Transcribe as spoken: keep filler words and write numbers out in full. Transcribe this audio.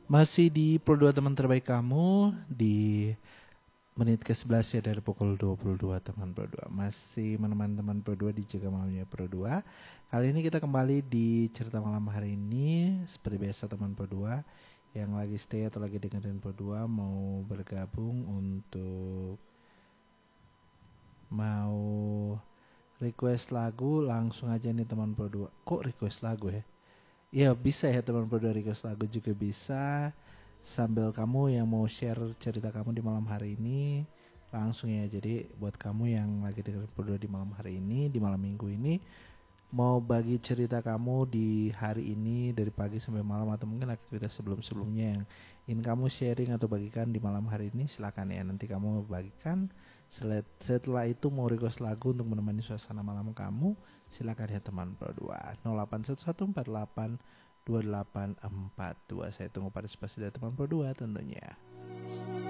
Masih di Pro dua teman terbaik kamu di menit ke sebelas ya dari pukul dua puluh dua teman Pro dua. Masih menemani teman Pro dua di Jaga Malamnya Pro dua. Kali ini kita kembali di cerita malam hari ini. Seperti biasa teman Pro dua yang lagi stay atau lagi dengerin Pro dua mau bergabung untuk mau request lagu langsung aja nih teman Pro dua. Kok request lagu ya? Ya bisa ya teman Pro dua, request lagu juga bisa. Sambil kamu yang mau share cerita kamu di malam hari ini langsung ya. Jadi buat kamu yang lagi dengerin Pro dua di malam hari ini, di malam minggu ini, mau bagi cerita kamu di hari ini dari pagi sampai malam atau mungkin aktivitas sebelum-sebelumnya yang ingin kamu sharing atau bagikan di malam hari ini, silakan ya, nanti kamu bagikan. Setelah itu mau request lagu untuk menemani suasana malam kamu, silakan ya teman Pro dua. nol delapan satu satu empat delapan dua delapan empat dua. Saya tunggu partisipasi dari teman Pro dua tentunya.